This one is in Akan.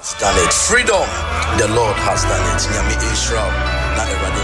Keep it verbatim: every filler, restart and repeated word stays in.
done it. Freedom, the Lord has done it. Nyame Israel, na